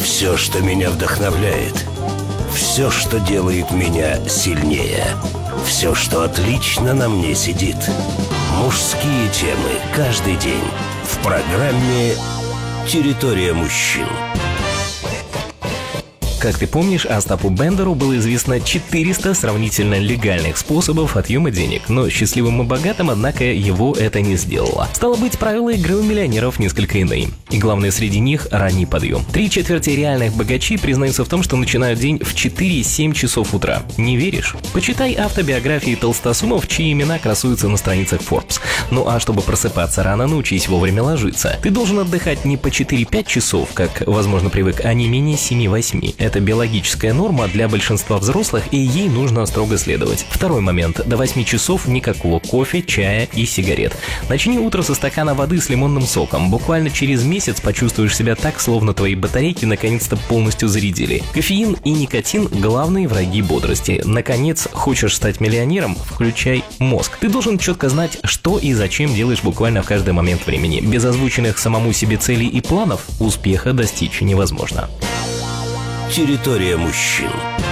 Все, что меня вдохновляет. Все, что делает меня сильнее. Все, что отлично на мне сидит. Мужские темы каждый день в программе «Территория мужчин». Как ты помнишь, Остапу Бендеру было известно 400 сравнительно легальных способов отъема денег, но счастливым и богатым, однако, его это не сделало. Стало быть, правила игры у миллионеров несколько иные. И главное среди них – ранний подъем. 3/4 реальных богачей признаются в том, что начинают день в 4-7 часов утра. Не веришь? Почитай автобиографии толстосумов, чьи имена красуются на страницах Forbes. Ну а чтобы просыпаться рано, научись вовремя ложиться. Ты должен отдыхать не по 4-5 часов, как, возможно, привык, а не менее 7-8. Это биологическая норма для большинства взрослых, и ей нужно строго следовать. Второй момент. До 8 часов никакого кофе, чая и сигарет. Начни утро со стакана воды с лимонным соком. Буквально через месяц почувствуешь себя так, словно твои батарейки наконец-то полностью зарядили. Кофеин и никотин – главные враги бодрости. Наконец, хочешь стать миллионером? Включай мозг. Ты должен четко знать, что и зачем делаешь буквально в каждый момент времени. Без озвученных самому себе целей и планов успеха достичь невозможно. Территория мужчин.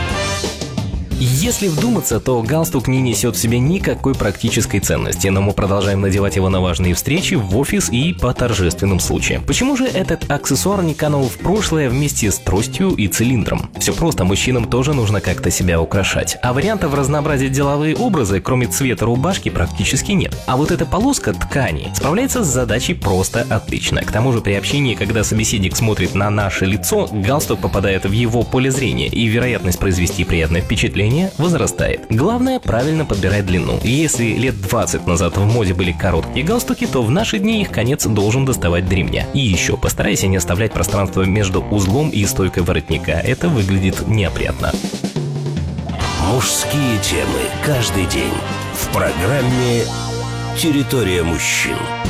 Если вдуматься, то галстук не несет в себе никакой практической ценности, но мы продолжаем надевать его на важные встречи, в офис и по торжественным случаям. Почему же этот аксессуар не канул в прошлое вместе с тростью и цилиндром? Все просто, мужчинам тоже нужно как-то себя украшать. А вариантов разнообразить деловые образы, кроме цвета рубашки, практически нет. А вот эта полоска ткани справляется с задачей просто отлично. К тому же при общении, когда собеседник смотрит на наше лицо, галстук попадает в его поле зрения, и вероятность произвести приятное впечатление возрастает. Главное, правильно подбирать длину. Если лет 20 назад в моде были короткие галстуки, то в наши дни их конец должен доставать до ремня. И еще, постарайся не оставлять пространство между узлом и стойкой воротника. Это выглядит неопрятно. Мужские темы каждый день в программе «Территория мужчин».